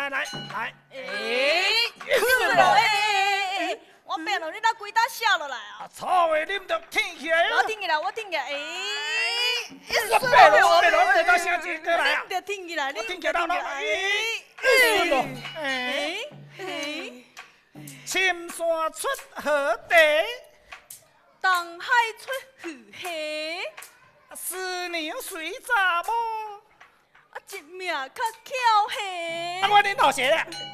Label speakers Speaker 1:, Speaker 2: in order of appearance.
Speaker 1: 来，
Speaker 2: 是咯，我变了，你那鬼打笑落来啊！
Speaker 1: 草的啉着挺起来
Speaker 2: 我挺起来，我挺起来，
Speaker 1: 我背了，我得到声一过来啊！
Speaker 2: 你挺起来，你
Speaker 1: 挺起来，青山出好地，
Speaker 2: 东海出鱼虾，
Speaker 1: 思娘随查某，
Speaker 2: 一命较巧下。
Speaker 1: 我恁头鞋咧。